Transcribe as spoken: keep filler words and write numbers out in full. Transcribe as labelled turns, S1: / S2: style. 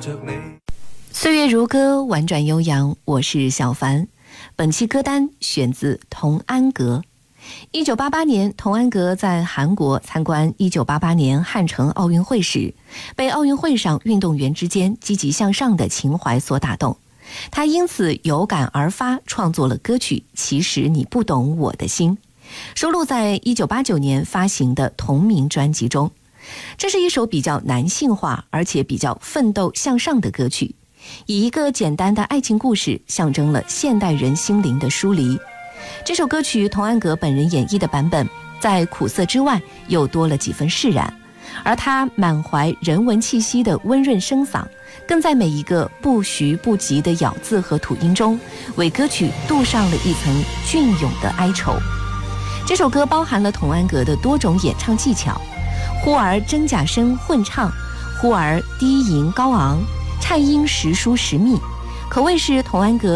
S1: 着你。
S2: 岁月如歌，婉转悠扬，我是小凡。本期歌单选自童安格。一九八八年，童安格在韩国参观一九八八年汉城奥运会时，被奥运会上运动员之间积极向上的情怀所打动，他因此有感而发，创作了歌曲《其实你不懂我的心》，收录在一九八九年发行的同名专辑中。这是一首比较男性化而且比较奋斗向上的歌曲，以一个简单的爱情故事象征了现代人心灵的疏离。这首歌曲童安格本人演绎的版本，在苦涩之外又多了几分释然，而他满怀人文气息的温润声嗓，更在每一个不徐不急的咬字和吐音中，为歌曲镀上了一层隽永的哀愁。这首歌包含了童安格的多种演唱技巧，忽而真假声混唱，忽而低吟高昂，颤音时疏时密，可谓是童安格